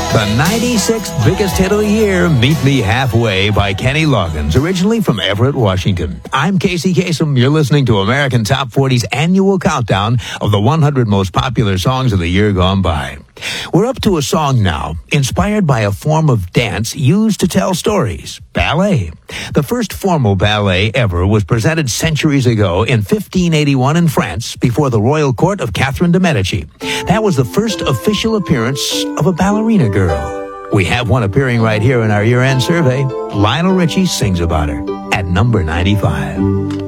The 96th biggest hit of the year, Meet Me Halfway by Kenny Loggins, originally from Everett, Washington. I'm Casey Kasem. You're listening to American Top 40's annual countdown of the 100 most popular songs of the year gone by. We're up to a song now, inspired by a form of dance used to tell stories, ballet. The first formal ballet ever was presented centuries ago in 1581 in France before the royal court of Catherine de' Medici. That was the first official appearance of a ballerina girl. We have one appearing right here in our year-end survey. Lionel Richie sings about her at number 95.